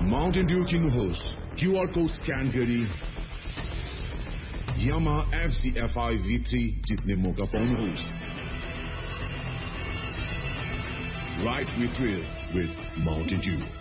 Mountain Dew King host, QR code scan करी Yamaha FCFI V3 जीतने मौका पाऊँ host. Right with thrill with Mountain Dew.